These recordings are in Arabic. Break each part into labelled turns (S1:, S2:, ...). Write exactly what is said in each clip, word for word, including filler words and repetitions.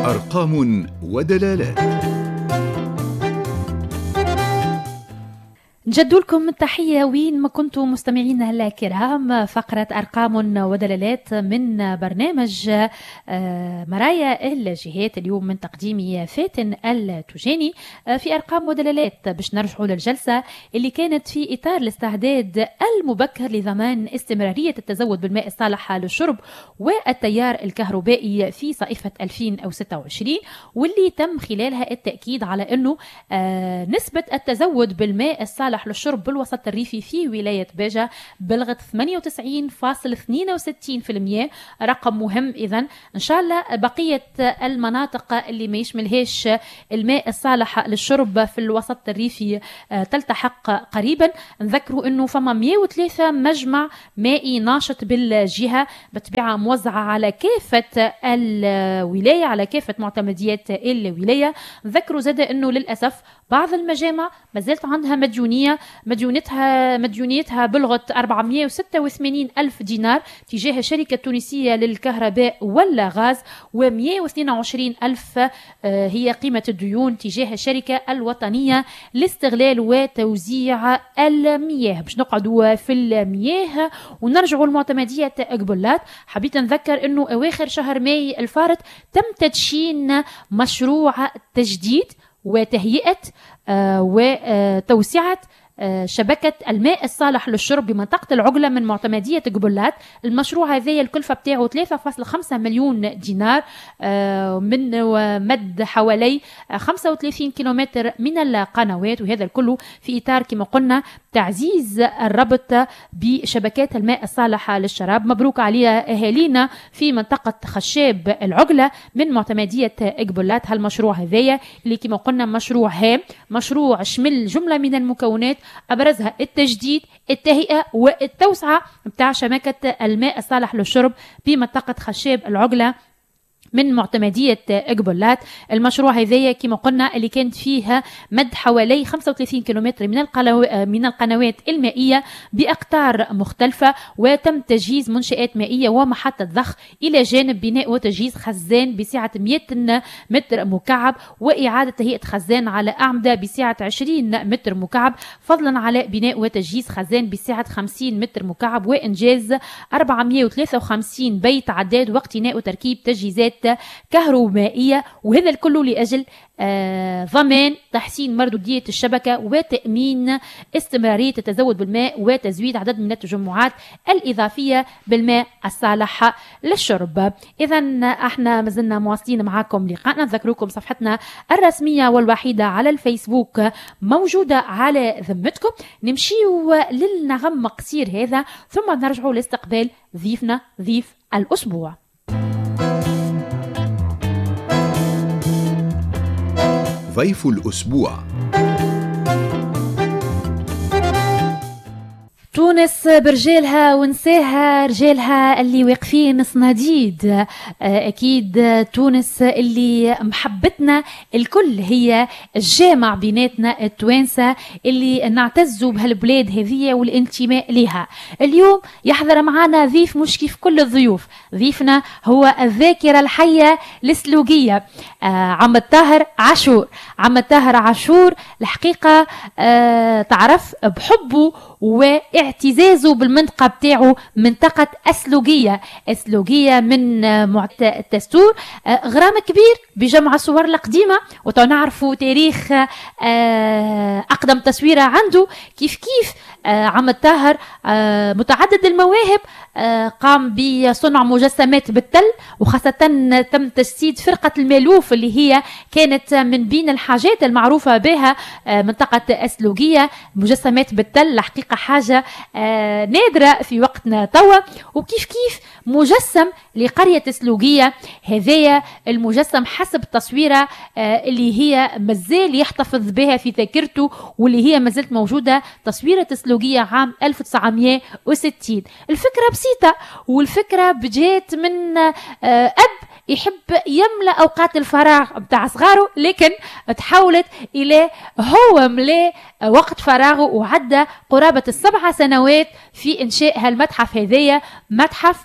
S1: أرقام ودلالات.
S2: نجد لكم التحية وين ما كنتم مستمعينا الكرام. فقرة أرقام ودلالات من برنامج مرايا الجهات، اليوم من تقديمي فاتن التجاني. في أرقام ودلالات باش نرجعوا للجلسة اللي كانت في إطار الاستعداد المبكر لضمان استمرارية التزود بالماء الصالح للشرب والتيار الكهربائي في صيفة ألفين وستة وعشرين، واللي تم خلالها التأكيد على أنه نسبة التزود بالماء الصالح للشرب بالوسط الريفي في ولاية باجة بلغت ثمانية وتسعين فاصلة اثنين وستين بالمئة، رقم مهم. إذن إن شاء الله بقية المناطق اللي ما يشملهاش الماء الصالح للشرب في الوسط الريفي تلتحق قريبا. نذكروا أنه فما مئة وثلاثة مجمع مائي ناشط بالجهة، بطبيعة موزعة على كافة الولاية، على كافة معتمديات الولاية. نذكروا زاد أنه للأسف بعض المجامع ما زالت عندها مديونية مديونيتها مديونيتها بلغت أربعمئة وستة وثمانين ألف دينار تجاه الشركة التونسية للكهرباء والغاز، ومئة واثنين وعشرين ألف هي قيمة الديون تجاه الشركة الوطنية لاستغلال وتوزيع المياه. باش نقعدوا في المياه ونرجعوا لمعتمدية قبلات. حبيت نذكر أنه أواخر شهر ماي الفارط تم تدشين مشروع تجديد وتهيئة آه وتوسعة آه شبكة الماء الصالح للشرب بمنطقة العقلة من معتمدية قبلات. المشروع هذا الكلفة بتاعه ثلاثة فاصلة خمسة مليون دينار آه من مد حوالي خمسة وثلاثين كيلومتر من القنوات، وهذا الكل في إطار كما قلنا تعزيز الربط بشبكات الماء الصالح للشراب. مبروك عليها أهالينا في منطقة خشاب العقلة من معتمدية قبلات. هالمشروع هذايا اللي كما قلنا مشروع هام، مشروع شمل جملة من المكونات أبرزها التجديد، التهيئة والتوسعة بتاع شبكة الماء الصالح للشرب بمنطقة خشاب العقلة من معتمدية قبلات. المشروع هذايا كما قلنا اللي كانت فيها مد حوالي خمسة وثلاثين كيلومتر من من القنوات المائية بأقطار مختلفة، وتم تجهيز منشآت مائية ومحطة ضخ إلى جانب بناء وتجهيز خزان بسعة مئة متر مكعب وإعادة تهيئة خزان على أعمدة بسعة عشرين متر مكعب، فضلا على بناء وتجهيز خزان بسعة خمسين متر مكعب وإنجاز أربعمئة وثلاثة وخمسين بيت عداد واقتناء وتركيب تجهيزات كهربائية، وهذا الكل لأجل آه ضمان تحسين مردودية الشبكة وتأمين استمرارية التزود بالماء وتزويد عدد من التجمعات الإضافية بالماء الصالح للشرب. إذن احنا مازلنا مواصلين معاكم لقاءنا. نذكركم صفحتنا الرسمية والوحيدة على الفيسبوك موجودة على ذمتكم. نمشيو للنغم قصير هذا ثم نرجعوا لاستقبال ضيفنا ضيف الأسبوع.
S1: ضيف الأسبوع.
S2: تونس برجالها ونساها، رجالها اللي واقفين صناديد. أكيد تونس اللي محبتنا الكل هي الجامع بيناتنا التوانسة اللي نعتزوا بهالبلاد هذية والانتماء لها. اليوم يحضر معنا ضيف مش كيف كل الضيوف، ضيفنا هو الذاكرة الحية السلوقية عم الطاهر عاشور. عم الطاهر عاشور الحقيقة تعرف بحبه واعتزازه بالمنطقة بتاعه، منطقة أسلوقية. أسلوقية من معت التستور، غرام كبير بجمع الصور القديمة، وتنعرفوا تاريخ أقدم تصويرة عنده. كيف كيف عم الطاهر متعدد المواهب، قام بصنع مجسمات بالتل، وخاصة تم تجسيد فرقة المالوف اللي هي كانت من بين الحاجات المعروفة بها منطقة أسلوقية. مجسمات بالتل حقيقة حاجة نادرة في وقتنا توا. وكيف كيف مجسم لقرية أسلوقية، هذايا المجسم حسب تصويرة اللي هي مازال يحتفظ بها في ذاكرته، واللي هي مازالت موجودة، تصويرة أسلوقية عام ألف وتسعمئة وستين. الفكرة بسيطة، والفكرة بجات من أب يحب يملأ أوقات الفراغ بتاع صغاره، لكن تحولت إلى هو ملأ وقت فراغه وعدى قرابة السبع سنوات في إنشاء هالمتحف هذايا. متحف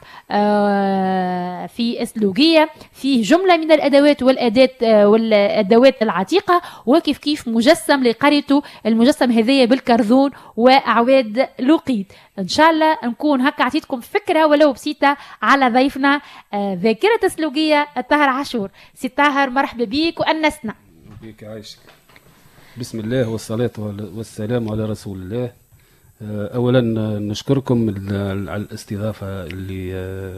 S2: آه في أسلوجية، فيه جملة من الأدوات والأداة آه والأدوات العتيقة، وكيف كيف مجسم لقريته، المجسم هذايا بالكرذون وأعواد لوقيت. إن شاء الله نكون هكا عطيتكم فكرة ولو بسيطة على ضيفنا آه ذاكرة أسلوجية الطاهر عاشور. سي طاهر مرحبا بيك وأنسنا.
S3: بيك عايشك. بسم الله والصلاة والسلام على رسول الله. أولا نشكركم على الاستضافة اللي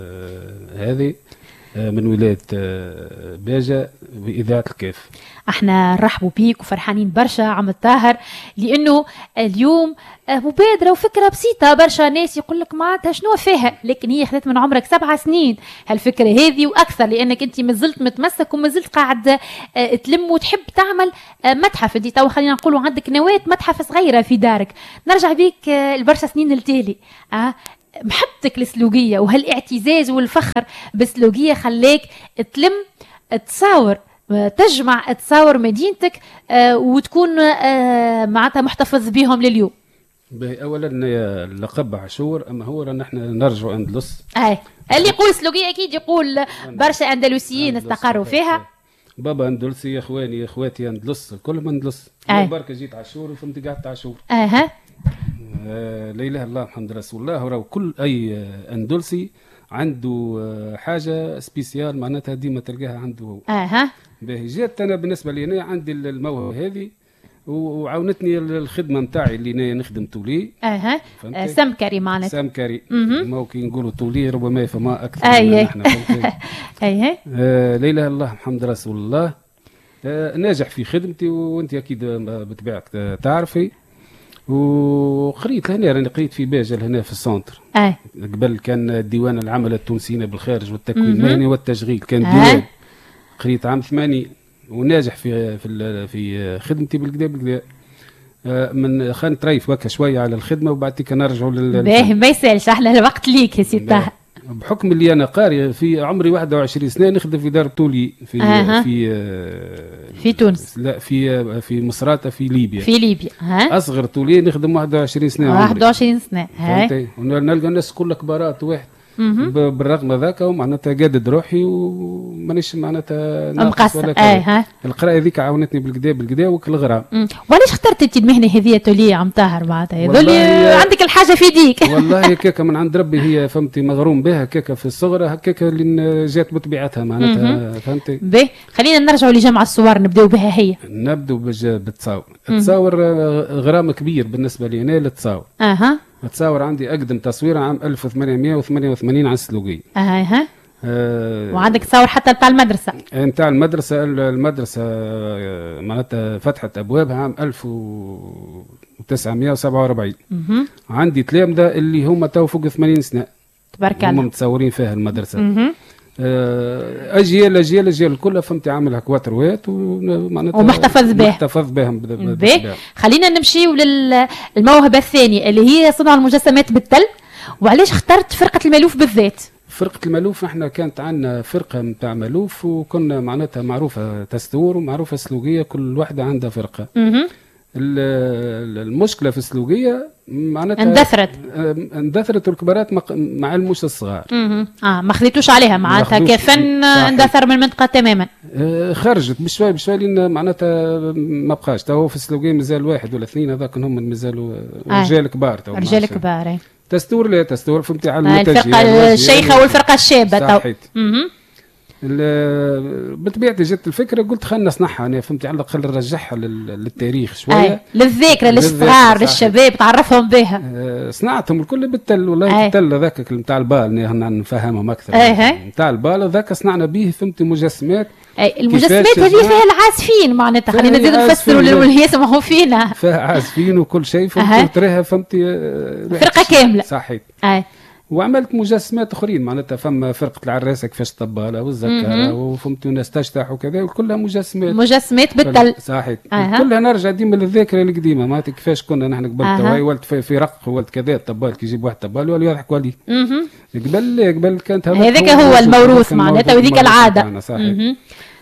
S3: هذه من ولاية باجة بإذاعة الكاف.
S2: احنا نرحبوا بيك وفرحانين برشا عم الطاهر، لانه اليوم مبادره وفكره بسيطه. برشا ناس يقول لك معناتها شنو فيها، لكن هي خذت من عمرك سبع سنين هالفكره هذه واكثر، لانك انت مازلت متمسك ومازلت قاعد تلم وتحب تعمل متحف. انت تو خلينا نقولوا عندك نواه متحف صغيره في دارك. نرجع بيك لبرشا سنين التالي، أه محبتك للسلوقيه وهالاعتزاز والفخر بالسلوقيه خلاك تلم تصاور، تجمع تصاور مدينتك آه وتكون آه معناتها محتفظ بهم لليوم.
S3: اولا لقب عاشور، اما هو رانا احنا نرجعوا اندلس.
S2: اي اللي يقول سلوقيه اكيد يقول برشا اندلسيين استقروا فيها.
S3: بابا اندلسي، اخواني اخواتي اندلس، كلهم اندلس. برك جيت عاشور وفهمت قعدت عاشور.
S2: اها
S3: آه لا اله الا الله محمد رسول الله. وراه كل اي اندلسي عنده حاجه سبيسيال معناتها ديما تلقاها عنده هو.
S2: اها
S3: باهي. جات انا بالنسبه لي انا عندي الموهبه هذه وعاونتني الخدمه نتاعي اللي انا نخدم تولي.
S2: اها سمكري معناتها
S3: سمكري. ما كي نقولوا تولي ربما فما اكثر
S2: من
S3: احنا. اي آه لا اله الا الله محمد رسول الله. آه ناجح في خدمتي وانت اكيد بطبيعتك تعرفي. وقريت هنا راني قريت في باجة هنا في السنتر.
S2: اي
S3: قبل كان ديوان العمل التونسي بالخارج والتكوين المهني والتشغيل، كان ديوان. قريت عام ثمانين وناجح في في في خدمتي بالكدا بالكدا. من خان تريف وكا شويه على الخدمه وبعد كي نرجعوا لل
S2: باهي ما يسالش احنا الوقت ليك يا سي طه.
S3: بحكم اللي انا قاري في عمري واحد وعشرين سنه نخدم في دار تولي في
S2: أه.
S3: في
S2: في تونس.
S3: لا في في مصراتة في ليبيا.
S2: في ليبيا ها
S3: اصغر تولي نخدم واحد وعشرين سنه عمري.
S2: واحد وعشرين سنه هاي.
S3: ونلقى الناس كلها كبارات واحد. بالرغم ذاك ومعناتها قادد روحي ومانيش معناتها
S2: ناقص ولا اي ها.
S3: القرايه ذيك عاونتني بالكدا بالكدا وكالغرام.
S2: وعلاش اخترت انت المهنه هذه تولي عم طاهر معناتها يظل عندك الحاجه في يديك؟
S3: والله هكاكا من عند ربي، هي فهمتي مغروم بها هكاكا في الصغر هكاكا اللي جات بطبيعتها معناتها فهمتي.
S2: باهي خلينا نرجعوا لجمع الصور نبداو بها هي.
S3: نبداو بالتصاور. التصاور غرام كبير بالنسبه لي انا للتصاور.
S2: اها
S3: تصاور عندي اقدم تصوير عام ألف وثمانمائة وثمانية وثمانين على السلوقية.
S2: اها أه وعندك تصاور حتى بتاع المدرسه.
S3: نتاع المدرسه المدرسه معناتها فتحت ابوابها عام ألف وتسعمائة وسبعة وأربعين.
S2: اها
S3: عندي تلامذه اللي هما تو فوق ثمانين سنه
S2: تبارك الله،
S3: هم متصورين فيها المدرسه.
S2: اها
S3: أه اجيال اجيال اجيال كلها فهمتي عاملها كواتروات
S2: ومعناتها ومحتفظ بها
S3: محتفظ بهم.
S2: خلينا نمشيو للموهبه الثانيه اللي هي صنع المجسمات بالتل. وعلاش اخترت فرقه المالوف بالذات؟
S3: فرقه المالوف احنا كانت عندنا فرقه نتاع مالوف وكنا معناتها معروفه تستور ومعروفه سلوقيه، كل واحده عندها فرقه.
S2: اها
S3: المشكله في السلوقيه معناتها
S2: اندثرت
S3: اندثرت والكبارات ما علموش الصغار.
S2: اها اه ما خذيتوش عليها معناتها كفن اندثر من المنطقه تماما.
S3: آه خرجت بشوي بشوي لان معناتها ما بقاش. تو في السلوقيه مازال واحد ولا اثنين هذاك هم مازالوا رجال كبار. تو
S2: رجال كبار
S3: تستور لا تستور فهمتي على
S2: الفرقه الشيخه والفرقه الشابه تو.
S3: اها بطبيعتي جت الفكره قلت خلينا نصنعها انا فهمتي على الاقل نرجعها للتاريخ شويه،
S2: للذاكره للصغار للشباب تعرفهم بها.
S3: أه صنعتهم الكل بالتل والله. التل هذاك نتاع البال نفهمهم اكثر. نتاع البال هذاك صنعنا به فهمتي مجسمات.
S2: اي المجسمات هذه فيها العازفين معناتها خلينا نزيد نفسروا اللي يسمعوا فينا.
S3: فيها عازفين وكل شيء فهمتي تراها فهمتي
S2: فرقه كامله.
S3: صحيح.
S2: اي
S3: وعملت مجسمات اخرين معناتها فما فرقه العراسه كيفاش طبالة والزكاره وفهمت ناس تشتاح وكذا كلها مجسمات
S2: مجسمات بالتل
S3: صحيح آه. كلها نرجع ديما للذاكره القديمه معناتها كيفاش كنا نحن قبل آه. توا ولد في, في رق ولد كذا طبال كي يجيب واحد طبال ولا يضحكوا عليه قبل قبل كانت
S2: هذاك هو, هو الموروث معناتها وذيك العاده
S3: صحيح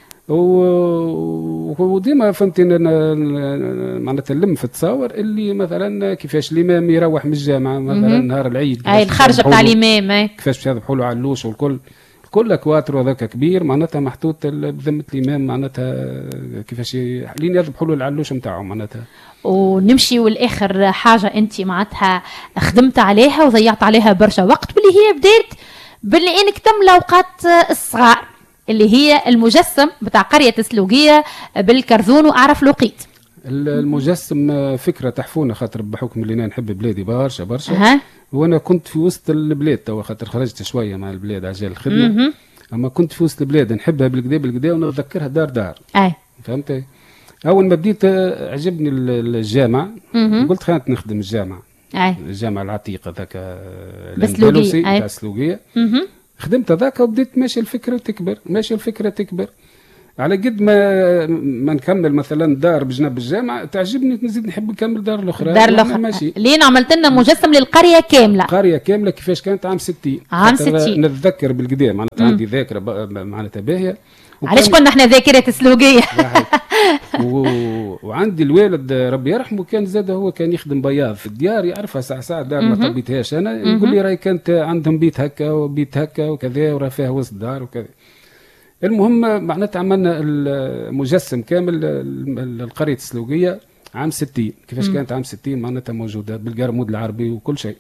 S3: وديما فهمتي معناتها نلم في التصاور اللي مثلا كيفاش الامام يروح من الجامعه مثلا نهار العيد
S2: اي الخرجه بتاع الامام
S3: كيفاش باش يذبحوا له علوش والكل كل كواتر هذاك كبير معناتها محطوط بذمه الامام معناتها كيفاش لين يذبحوا له العلوش نتاعو معناتها.
S2: ونمشي والاخر حاجه انت معناتها خدمت عليها وضيعت عليها برشا وقت واللي هي بدات باللي انك تملى اوقات الصغار اللي هي المجسم بتاع قرية سلوقية بالكرزون وأعرف لوقيت.
S3: المجسم فكرة تحفونة خاطر بحكم اللي أنا نحب بلادي برشا برشا أه. وأنا كنت في وسط البلاد توا خاطر خرجت شوية مع البلاد عجال الخدمة مه. أما كنت في وسط البلاد نحبها بالكدا بالكدا ونتذكرها دار دار
S2: أي.
S3: فهمت. أول ما بديت عجبني الجامع قلت خلينا نخدم الجامع
S2: أي.
S3: الجامع العتيقة ذاك
S2: الأندلسي
S3: تاع سلوقية خدمت هذاك وبديت ماشي الفكره تكبر ماشي الفكره تكبر على قد ما ما نكمل مثلا دار بجنب الجامعه تعجبني نزيد نحب نكمل دار الاخرى
S2: دار الاخرى ماشي لين عملت لنا مجسم للقريه كامله
S3: قريه كامله كيفاش كانت عام ستين
S2: عام ستين
S3: نتذكر بالقدام معناتها عندي ذاكره معناتها باهيه
S2: علاش قلنا احنا ذاكره سلوقيه
S3: و... وعندي الوالد ربي يرحمه كان زاد هو كان يخدم بياض في الديار يعرفها ساعه ساعه دار ما طبيتهاش انا يقول لي راهي كانت عندهم بيت هكا وبيت هكا وكذا وراه فيها وسط دار وكذا. المهم معناتها عملنا المجسم كامل القريه السلوقيه عام ستين كيفاش مم. كانت عام ستين معناتها موجوده بالقرمود العربي وكل شيء.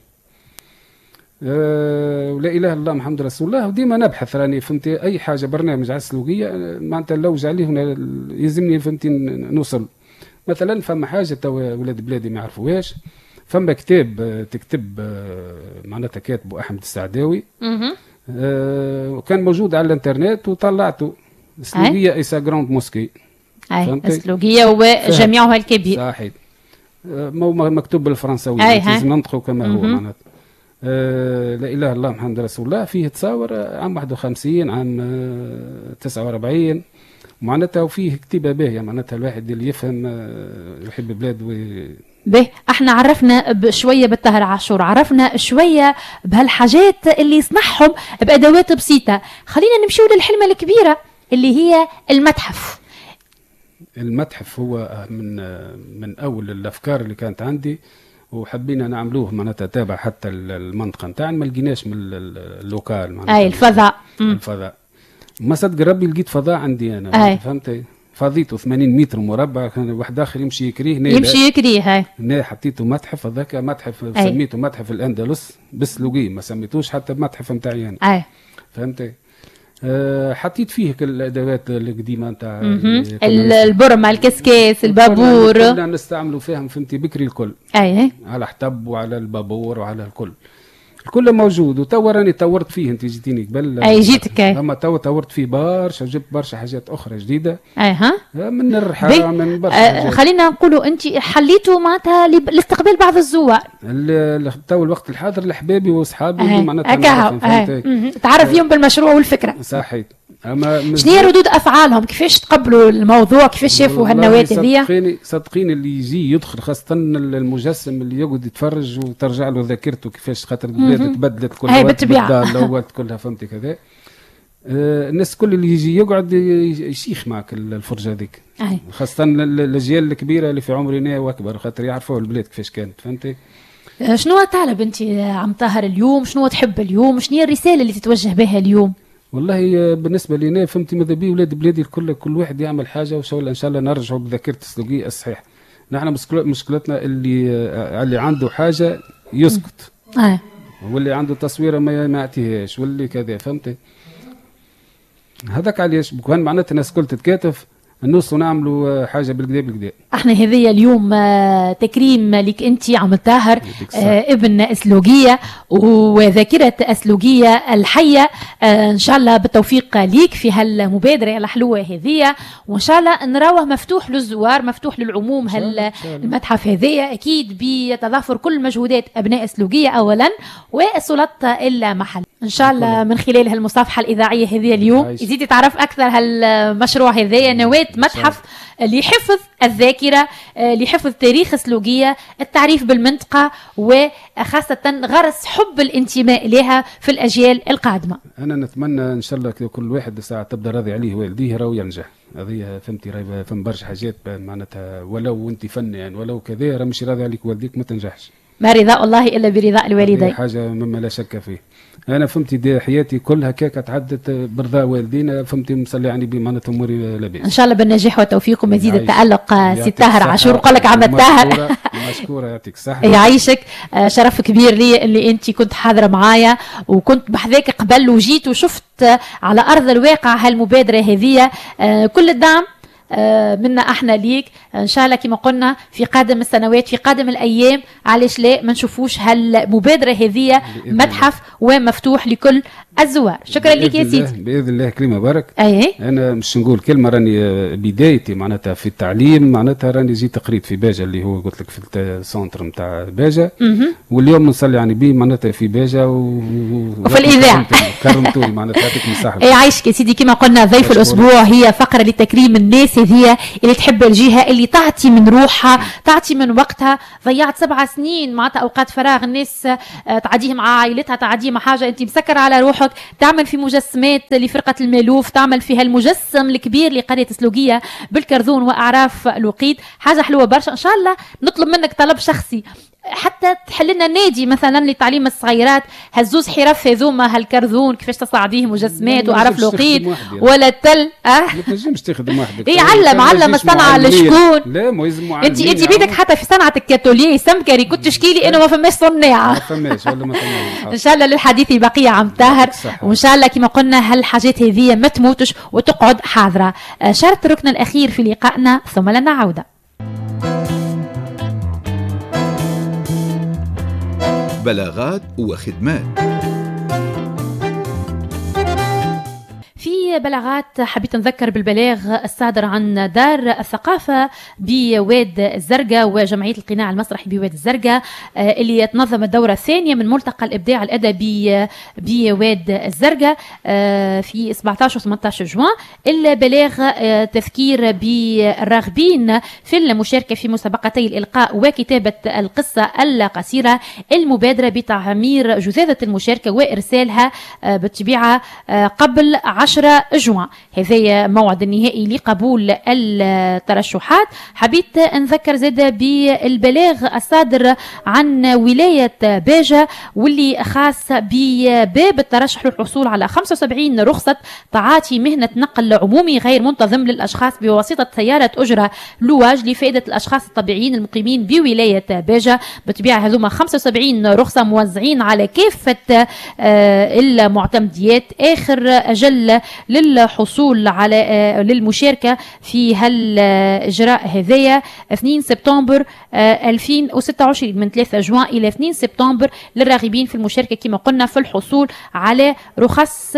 S3: أه ولا اله الا الله محمد رسول الله وديما نبحث راني فهمتي اي حاجه برنامج على السلوقيه معناتها نلوج عليه يلزمني فهمتي نوصل. مثلا فما حاجه توا ولاد بلادي ما يعرفوهاش فما كتاب تكتب معناتها كاتبه احمد السعداوي أه وكان موجود على الانترنت وطلعته سلوقيه ايسا جراند موسكي
S2: اي سلوقيه وجميعها الكبير
S3: صحيح أه مكتوب بالفرنساوي لازم ننطقه كما هو معناتها أه لا اله الا الله محمد رسول الله فيه تصاور عام واحد وخمسين عام أه تسعة وأربعين معناتها وفيه كتيبه باهيه معناتها الواحد اللي يفهم أه يحب بلاده و...
S2: به احنا عرفنا بشويه بالطاهر عاشور عرفنا شويه بهالحاجات اللي يصنعهم بادوات بسيطه. خلينا نمشيو للحلمه الكبيره اللي هي المتحف.
S3: المتحف هو من من اول الافكار اللي كانت عندي وحبينا نعملوه معناتها تابع حتى المنطقه نتاعنا ما لقيناش من اللوكال معناتها
S2: اي الفضاء
S3: الفضاء ما صدق ربي لقيت فضاء عندي انا فهمت فضيته ثمانين متر مربع كان واحد اخر يمشي يكريه
S2: يمشي يكريه هاي
S3: هنا حطيته متحف هذاك متحف أي. سميته متحف الاندلس بالسلوقي ما سميتوش حتى متحف نتاعي انا
S2: اي
S3: فهمت. أه حطيت فيه الادوات القديمه نتاع
S2: البرمه الكسكاس البابور
S3: كنا نستعملوا فيهم فهمتي بكري الكل
S2: اي
S3: على حطب وعلى البابور وعلى الكل الكل موجود وتوا راني طورت فيه انت جيتيني قبل
S2: اي جيتك
S3: اما توا طورت فيه برشا وجبت برشا حاجات اخرى جديده
S2: اي ها
S3: من الرحى من برشا
S2: آه خلينا نقولوا انت حليتوا معناتها لاستقبال بعض
S3: الزوار توا الوقت الحاضر لحبابي واصحابي اللي
S2: معناتها تعرف فيهم بالمشروع والفكره
S3: صحيح. اما
S2: شنو هي ردود افعالهم كيفاش تقبلوا الموضوع كيفاش شافوا هالنواه هذيا؟
S3: صدقيني صدقيني اللي يجي يدخل خاصه المجسم اللي يقعد يتفرج وترجع له ذاكرته كيفاش خاطر البلاد تبدلت كلها
S2: بالطبيعه
S3: الاول كلها فهمتي كذا آه الناس كل اللي يجي يقعد يشيخ معك الفرجه هذيك خاصه الاجيال الكبيره اللي في عمرنا واكبر خاطر يعرفوا البلاد كيفاش كانت فهمتي.
S2: شنو طالب انت عم طاهر اليوم شنو تحب اليوم شنو هي الرساله اللي تتوجه بها اليوم؟
S3: والله بالنسبه لنا فهمتي ماذا بي ولاد بلادي الكل كل واحد يعمل حاجه وان شاء الله ان شاء الله نرجعوا بذاكره السلوقيه الصحيح. نحن مشكلتنا اللي اللي عنده حاجه يسكت
S2: اه
S3: واللي عنده تصويره ما يعطيهاش واللي كذا فهمتي. هذاك علاش كان معناتها الناس كل تتكاتف النص ونعملوا حاجه بالكدا بالكدا.
S2: احنا هذيا اليوم تكريم لك انت عم طاهر ابن اسلوقيه وذاكره اسلوقيه الحيه، ان شاء الله بالتوفيق ليك في هالمبادره الحلوه هذيا، وان شاء الله نراوه مفتوح للزوار مفتوح للعموم هالمتحف هذيا اكيد بتضافر كل مجهودات ابناء اسلوقيه اولا والسلطه المحل ان شاء الله من خلال هالمصافحه الاذاعيه هذه اليوم يزيد يتعرف اكثر هالمشروع هذايا نواه متحف لحفظ الذاكره لحفظ تاريخ اسلوقيه، التعريف بالمنطقه وخاصه غرس حب الانتماء لها في الاجيال القادمه.
S3: انا نتمنى ان شاء الله كل واحد ساعه تبدا راضي عليه والديه راهو ينجح. هذه فهمتي راهي فهم برشا حاجات معناتها ولو انت فنان يعني ولو كذا راه مش راضي عليك والديك ما تنجحش.
S2: ما رضاء الله الا برضاء الوالدين.
S3: حاجه مما لا شك فيه. انا فهمتي دي حياتي كلها كيك تعدت برضا والدينا فهمتي مصلي يعني بمعناتها اموري لاباس.
S2: ان شاء الله بالنجاح والتوفيق ومزيد التالق سي طاهر عاشور. نقول لك عم طاهر
S3: مشكوره يعطيك الصحه.
S2: يعيشك، شرف كبير لي اللي انت كنت حاضره معايا وكنت بحذاك قبل وجيت وشفت على ارض الواقع هالمبادره هذه. كل الدعم منا احنا ليك ان شاء الله كما قلنا في قادم السنوات في قادم الايام، علاش لا ما نشوفوش هالمبادره هذه متحف ومفتوح لكل الزوار. شكرا لك يا سيدي.
S3: باذن الله كلمه بارك.
S2: اي
S3: انا مش نقول كلمه، راني بدايتي معناتها في التعليم معناتها راني جيت قريت في باجه اللي هو قلت لك في السونتر نتاع باجه، واليوم نصلي يعني بيه معناتها في باجه و...
S2: وفي الاذاعه
S3: كرمتوني معناتها يعطيك الصحه.
S2: اي عايشك يا سيدي. كما قلنا ضيف الاسبوع هي فقره لتكريم الناس هذه اللي تحب الجهه اللي تعطي من روحها تعطي من وقتها. ضيعت سبع سنين معناتها اوقات فراغ الناس تعديه مع عائلتها تعديه مع حاجه انت مسكر على روحك، تعمل في مجسمات لفرقه المالوف، تعمل في هالمجسم الكبير لقريه اسلوقيه بالكرذون واعراف الوقيت، حاجه حلوه برشا. ان شاء الله نطلب منك طلب شخصي حتى تحل لنا نادي مثلا لتعليم الصغيرات هالزوز حرف هذوما هالكرذون كيفاش تصعديه مجسمات واعراف الوقيت ولا التل. اه
S3: ما تنجمش تخدم وحدك.
S2: اي علم علم الصنعه لشكون
S3: لا ما يلزم معلمين.
S2: انت انت بيدك حتى في صنعه الكاتوليه سمكري كنت تشكي لي انه ما فماش صناعه.
S3: ما فماش ولا ما فماش.
S2: ان شاء الله للحديث بقيه عم طاهر، وان شاء الله كما قلنا هالحاجات هذه ما تموتش وتقعد حاضره. شرط ركن الاخير في لقائنا ثم لنا عوده.
S1: بلاغات وخدمات.
S2: في بلاغات حبيت نذكر بالبلاغ الصادر عن دار الثقافة بواد الزرقاء وجمعية القناع المسرحي بواد الزرقاء اللي تنظم الدورة الثانية من ملتقى الإبداع الأدبي بواد الزرقاء في سبعطاش و ثمنطاش جوان. البلاغ تذكير بالراغبين في المشاركة في مسابقتي الإلقاء وكتابة القصة القصيرة المبادرة بتعمير جذاذة المشاركة وإرسالها بالطبيعة قبل عشرة جوان. هذا موعد النهائي لقبول الترشحات. حبيت نذكر زاد بالبلاغ الصادر عن ولاية باجة واللي خاص بباب الترشح للحصول على خمسة وسبعين رخصة تعاطي مهنة نقل عمومي غير منتظم للأشخاص بواسطة سيارة أجرة لواج لفائدة الأشخاص الطبيعيين المقيمين بولاية باجة. بالطبيعة هذوما خمسة وسبعين رخصة موزعين على كافة المعتمديات. آخر أجل للحصول على للمشاركة في هالإجراء هذايا اثنين سبتمبر ألفين وستة وعشرين من ثلاثة جوان إلى اثنين سبتمبر للراغبين في المشاركة كما قلنا في الحصول على رخص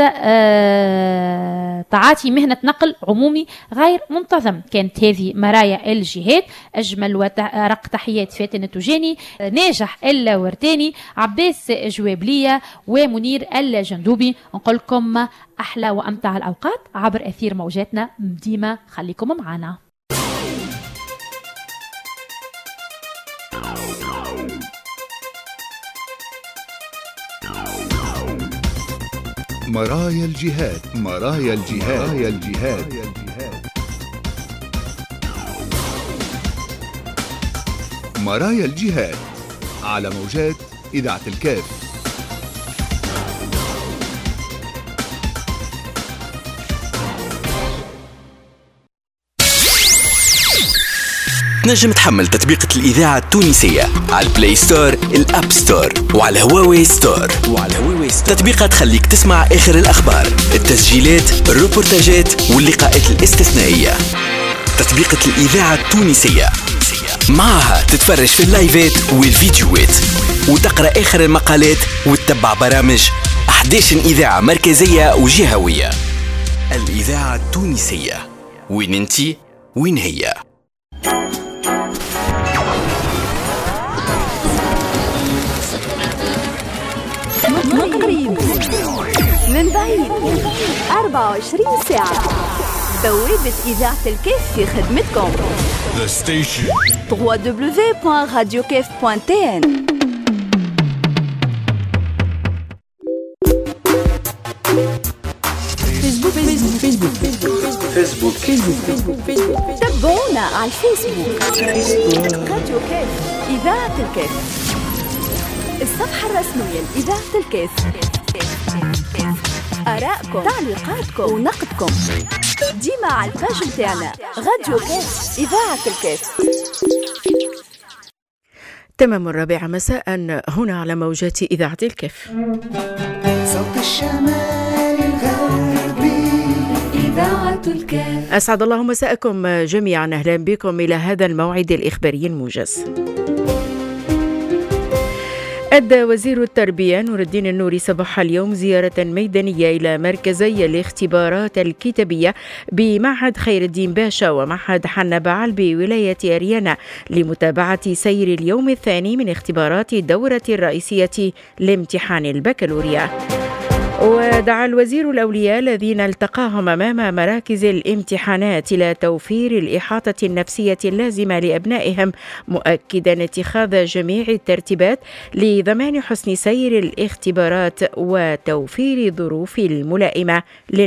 S2: تعاطي مهنة نقل عمومي غير منتظم. كانت هذه مرايا الجهات. أجمل ورق تحيات فاتن التجاني، ناجح الورتاني، عباس جوابلية ومنير الجندوبي. نقول لكم أحلى وأمتع الأوقات عبر أثير موجاتنا ديما. خليكم معنا.
S1: مرايا الجهاد مرايا الجهاد مرايا الجهاد مرايا الجهاد على موجات إذاعة الكاف.
S4: تنجم تحمل تطبيقة الإذاعة التونسية على البلاي ستور، الأب ستور وعلى هواوي ستور. وعلى هواوي ستور تطبيقات تخليك تسمع آخر الأخبار، التسجيلات، الروبورتاجات واللقاءات الاستثنائية. تطبيقة الإذاعة التونسية. معها تتفرج في اللايفات والفيديوهات وتقرأ آخر المقالات وتتبع برامج أحد عشر إذاعة مركزية وجهوية. الإذاعة التونسية، وين انتي وين هي.
S5: من قريب من بعيد أربعة وعشرين ساعة، بوابة إذاعة الكيف في خدمتكم.
S1: The station
S5: دبليو دبليو دبليو دوت راديو كيف دوت تي ان. فيسبوك فيسبوك فيسبوك فيسبوك فيسبوك تابعونا على الفيسبوك. راديو كيف إذاعة الكيف، الصفحة الرسمية لإذاعة الكيف. آراءكم، تعليقاتكم ونقدكم ديما على الباج متاعنا راديو كيف إذاعة الكيف.
S6: تمام الرابعة مساء هنا على موجات إذاعة الكيف.
S7: صوت الشمال الغربي إذاعة الكيف.
S6: أسعد الله مساءكم جميعا، أهلا بكم إلى هذا الموعد الإخباري الموجز. أدى وزير التربية نور الدين النوري صباح اليوم زيارة ميدانية إلى مركزي الاختبارات الكتابية بمعهد خير الدين باشا ومعهد حنا بعل بولاية أريانا لمتابعة سير اليوم الثاني من اختبارات الدورة الرئيسية لامتحان البكالوريا. ودعا الوزير الأولياء الذين التقاهم أمام مراكز الامتحانات إلى توفير الإحاطة النفسية اللازمة لأبنائهم، مؤكدا اتخاذ جميع الترتيبات لضمان حسن سير الاختبارات وتوفير الظروف الملائمة